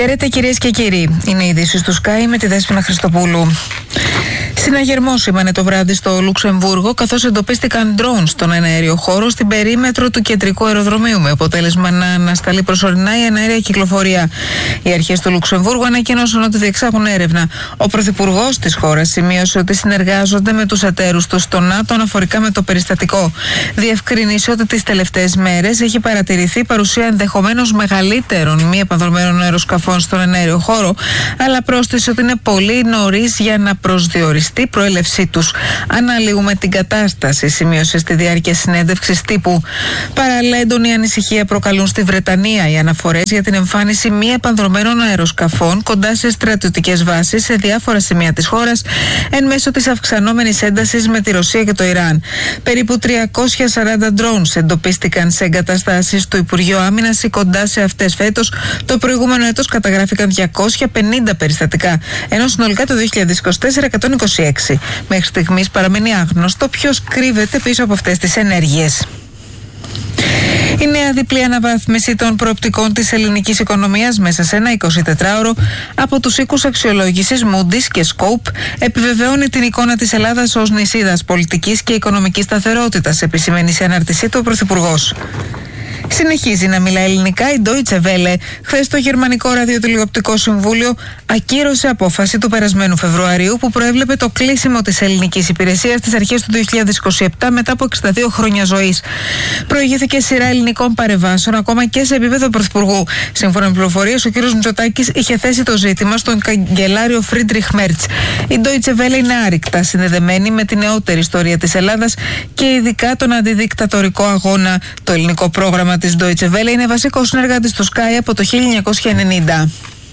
Χαίρετε κυρίες και κύριοι. Είναι οι ειδήσεις του Sky με τη Δέσποινα Χριστοπούλου. Συναγερμό σήμανε το βράδυ στο Λουξεμβούργο, καθώς εντοπίστηκαν ντρόουν στον εναέριο χώρο στην περίμετρο του κεντρικού αεροδρομίου, με αποτέλεσμα να ανασταλεί προσωρινά η εναέρια κυκλοφορία. Οι αρχές του Λουξεμβούργου ανακοίνωσαν ότι διεξάγουν έρευνα. Ο πρωθυπουργός της χώρας σημείωσε ότι συνεργάζονται με τους εταίρους τους στο ΝΑΤΟ αναφορικά με το περιστατικό. Διευκρινίσε ότι τις τελευταίες μέρες έχει παρατηρηθεί παρουσία ενδεχομένως μεγαλύτερων μη επανδρομένων αεροσκαφών στον εναέριο χώρο, αλλά πρόσθεσε ότι είναι πολύ νωρίς για να προσδιοριστεί η προέλευσή τους. Αναλύουμε την κατάσταση, σημείωσε στη διάρκεια συνέντευξης τύπου. Παράλληλα, έντονη ανησυχία προκαλούν στη Βρετανία οι αναφορές για την εμφάνιση μη επανδρομένων αεροσκαφών κοντά σε στρατιωτικές βάσεις σε διάφορα σημεία της χώρας, εν μέσω της αυξανόμενης έντασης με τη Ρωσία και το Ιράν. Περίπου 340 drones εντοπίστηκαν σε εγκαταστάσεις του Υπουργείου Άμυνας ή κοντά σε αυτές φέτος. Το προηγούμενο έτος καταγράφηκαν 250 περιστατικά, ενώ συνολικά το 2024 126. Μέχρι στιγμής παραμένει άγνωστο ποιος κρύβεται πίσω από αυτές τις ενέργειες. Η νέα διπλή αναβάθμιση των προοπτικών της ελληνικής οικονομίας μέσα σε ένα 24ωρο από τους οίκους αξιολόγησης Moody's και Scope επιβεβαιώνει την εικόνα της Ελλάδας ως νησίδας πολιτικής και οικονομικής σταθερότητας, επισημαίνει σε ανάρτησή του ο Πρωθυπουργός. Συνεχίζει να μιλά ελληνικά η Deutsche Welle. Χθες το Γερμανικό Ραδιοτηλεοπτικό Συμβούλιο ακύρωσε απόφαση του περασμένου Φεβρουαρίου που προέβλεπε το κλείσιμο της ελληνικής υπηρεσίας στις αρχές του 2027 μετά από 62 χρόνια ζωής. Προηγήθηκε σειρά ελληνικών παρεμβάσεων ακόμα και σε επίπεδο Πρωθυπουργού. Σύμφωνα με πληροφορίες, ο κ. Μητσοτάκης είχε θέσει το ζήτημα στον καγκελάριο Φρίντριχ Μέρτς. Η Deutsche Welle είναι άρρηκτα συνδεδεμένη με την νεότερη ιστορία της Ελλάδας και ειδικά τον αντιδικτατορικό αγώνα. Το ελληνικό πρόγραμμα της Deutsche Welle είναι βασικό συνεργάτης του Sky από το 1990.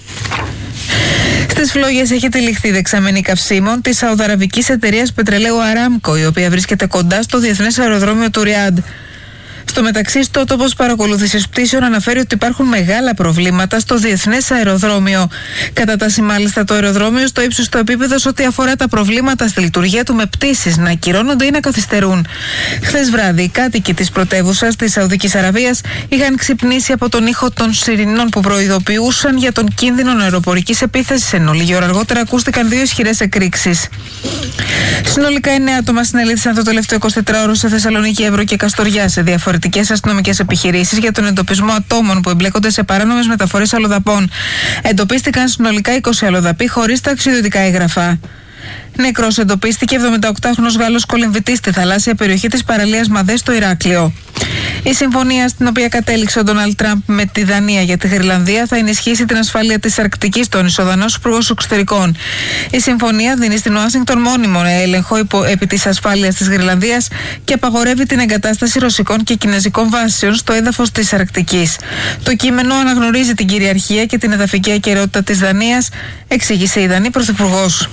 Στις φλόγες έχει τυλιχθεί δεξαμενή καυσίμων της σαουδαραβικής εταιρείας πετρελαίου Aramco, η οποία βρίσκεται κοντά στο διεθνές αεροδρόμιο του Ριάντ. Στο μεταξύ, στο τόπος παρακολούθησης πτήσεων αναφέρει ότι υπάρχουν μεγάλα προβλήματα στο διεθνές αεροδρόμιο. Κατατάσσει μάλιστα το αεροδρόμιο στο ύψιστο επίπεδο σε ό,τι αφορά τα προβλήματα στη λειτουργία του με πτήσεις να ακυρώνονται ή να καθυστερούν. Χθες βράδυ, οι κάτοικοι της πρωτεύουσας της Σαουδικής Αραβίας είχαν ξυπνήσει από τον ήχο των σιρηνών που προειδοποιούσαν για τον κίνδυνο αεροπορικής επίθεσης, ενώ λίγη ώρα αργότερα ακούστηκαν 2 ισχυρές εκρήξεις. Συνολικά 9 άτομα συνελήφθησαν το τελευταίο 24ωρο σε Θεσσαλονίκη, Εύρο και Καστοριά σε διαφορετικές αστυνομικές επιχειρήσεις για τον εντοπισμό ατόμων που εμπλέκονται σε παράνομες μεταφορές αλλοδαπών. Εντοπίστηκαν συνολικά 20 αλλοδαποί χωρίς ταξιδιωτικά έγγραφα. Νεκρός εντοπίστηκε 78χρονος Γάλλος κολυμβητής στη θαλάσσια περιοχή της παραλίας Μαδέ στο Ηράκλειο. Η συμφωνία στην οποία κατέληξε ο Ντόναλντ Τραμπ με τη Δανία για τη Γρυλανδία θα ενισχύσει την ασφάλεια της Αρκτικής, τόνισε ο Δανός Υπουργός Εξωτερικών. Η συμφωνία δίνει στην Ουάσιγκτον μόνιμο έλεγχο επί της ασφάλειας της Γρυλανδίας και απαγορεύει την εγκατάσταση ρωσικών και κινέζικων βάσεων στο έδαφος της Αρκτικής. Το κείμενο αναγνωρίζει την κυριαρχία και την εδαφική ακεραιότητα της Δανίας, εξήγησε η Δανή Πρωθυπουργός.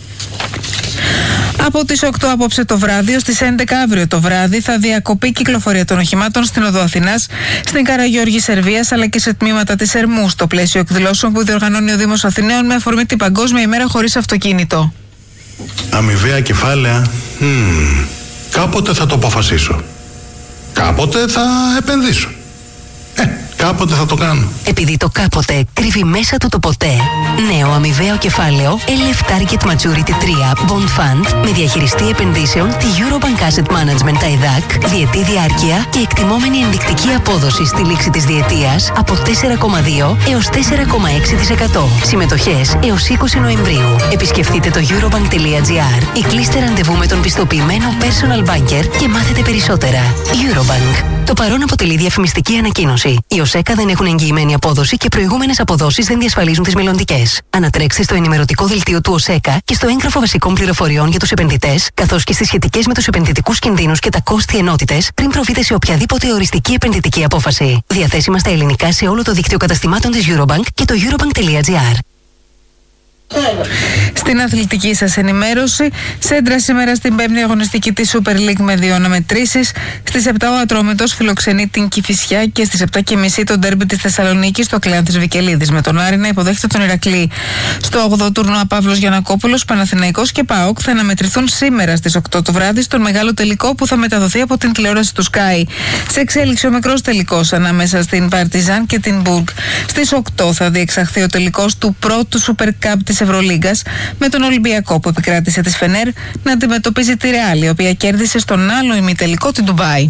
Από τις 8 απόψε το βράδυ ως τις 11 αύριο το βράδυ θα διακοπεί η κυκλοφορία των οχημάτων στην Οδό Αθηνάς, στην Καραγιώργη Σερβίας αλλά και σε τμήματα της Ερμού, στο πλαίσιο εκδηλώσεων που διοργανώνει ο Δήμος Αθηναίων με αφορμή την Παγκόσμια ημέρα χωρίς αυτοκίνητο. Αμοιβαία κεφάλαια. Κάποτε θα το αποφασίσω. Κάποτε θα επενδύσω. Κάποτε θα το κάνω. Επειδή το κάποτε κρύβει μέσα του το ποτέ. Νέο αμοιβαίο κεφάλαιο LF Target Maturity 3 Bond Fund με διαχειριστή επενδύσεων τη Eurobank Asset Management ΤΑΙΔΑΚ, διετή διάρκεια και εκτιμόμενη ενδεικτική απόδοση στη λήξη της διετίας από 4,2 έως 4,6%. Συμμετοχές έως 20 Νοεμβρίου. Επισκεφτείτε το eurobank.gr ή κλείστε ραντεβού με τον πιστοποιημένο personal banker και μάθετε περισσότερα. Eurobank. Το παρόν αποτελεί διαφημιστική ανακοίνωση. Οι ΟΣΕΚΑ δεν έχουν εγγυημένη απόδοση και προηγούμενες αποδόσεις δεν διασφαλίζουν τις μελλοντικές. Ανατρέξτε στο ενημερωτικό δελτίο του ΟΣΕΚΑ και στο έγγραφο βασικών πληροφοριών για τους επενδυτές, καθώς και στις σχετικές με τους επενδυτικούς κινδύνους και τα κόστη ενότητες, πριν προβείτε σε οποιαδήποτε οριστική επενδυτική απόφαση. Διαθέσιμα στα ελληνικά σε όλο το δίκτυο καταστημάτων της Eurobank και το eurobank.gr. Στην αθλητική σας ενημέρωση, σέντρα σήμερα στην 5η αγωνιστική της Super League με 2 αναμετρήσεις. Στις 7 ο Ατρόμητος φιλοξενεί την Κηφισιά και στις 7.30 το ντέρμπι της Θεσσαλονίκης στο Κλεάνθης Βικελίδης με τον Άρη να υποδέχεται τον Ηρακλή. Στο 8ο τουρνουά Παύλος Γιαννακόπουλος, Παναθηναϊκός και ΠΑΟΚ θα αναμετρηθούν σήμερα στις 8 το βράδυ στον μεγάλο τελικό που θα μεταδοθεί από την τηλεόραση του Sky. Σε εξέλιξη ο μικρός τελικός ανάμεσα στην Παρτιζάν και την Μπουργκ. Στις 8 θα διεξαχθεί ο τελικός του πρώτου Super Cup της Ευρωλίγκας με τον Ολυμπιακό που επικράτησε της Φενέρ να αντιμετωπίζει τη Ρεάλ, η οποία κέρδισε στον άλλο ημιτελικό την Ντουμπάι.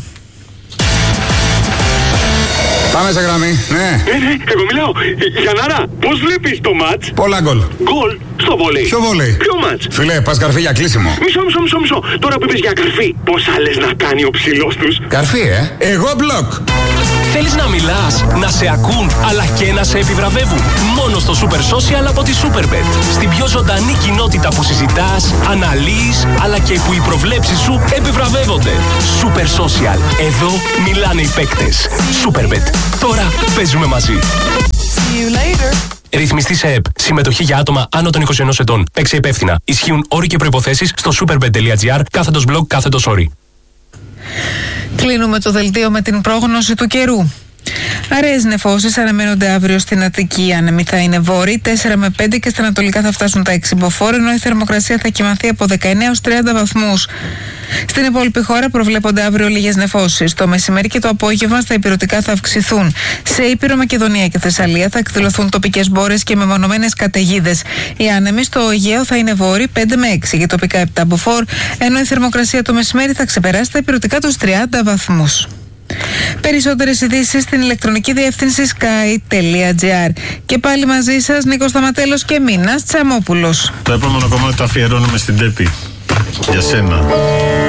Πάμε σε γραμμή, ναι. Εγώ μιλάω. Γιαννάρα, πώς βλέπεις το μάτς? Πολλά γκολ. Γκολ στο βόλεϊ. Ποιο βόλεϊ? Ποιο μάτς? Φίλε, πας καρφί για κλείσιμο. Μισό. Τώρα που είπες για καρφί, πόσα λες να κάνει ο ψηλός τους? Καρφί, Εγώ μπλοκ. Θέλεις να μιλάς, να σε ακούν, αλλά και να σε επιβραβεύουν? Μόνο στο Super Social από τη Superbet. Στην πιο ζωντανή κοινότητα που συζητάς, αναλύεις, αλλά και που οι προβλέψεις σου επιβραβεύονται. Super Social. Εδώ μιλάνε οι παίκτες. Superbet. Τώρα παίζουμε μαζί. Ρυθμιστή σε ΕΠ. Συμμετοχή για άτομα άνω των 21 ετών. Παίξε υπεύθυνα. Ισχύουν όροι και προϋποθέσεις στο superbet.gr/blog/όροι. Κλείνουμε το δελτίο με την πρόγνωση του καιρού. Αραιές νεφώσεις αναμένονται αύριο στην Αττική. Άνεμοι θα είναι βόρειοι 4 με 5 και στα ανατολικά θα φτάσουν τα 6 μποφόρ, ενώ η θερμοκρασία θα κυμανθεί από 19 έως 30 βαθμούς. Στην υπόλοιπη χώρα προβλέπονται αύριο λίγες νεφώσεις. Το μεσημέρι και το απόγευμα στα ηπειρωτικά θα αυξηθούν. Σε Ήπειρο, Μακεδονία και Θεσσαλία θα εκδηλωθούν τοπικές μπόρες και μεμονωμένες καταιγίδες. Οι άνεμοι στο Αιγαίο θα είναι βόρειοι 5 με 6 και τοπικά 7 μποφόρ, ενώ η θερμοκρασία το μεσημέρι θα ξεπεράσει τα ηπειρωτικά τους 30 βαθμούς. Περισσότερες ειδήσεις στην ηλεκτρονική διεύθυνση sky.gr. Και πάλι μαζί σας Νίκος Σταματέλος και Μίνας Τσαμόπουλος. Το επόμενο κομμάτι το αφιερώνουμε στην Τέπη. Για σένα.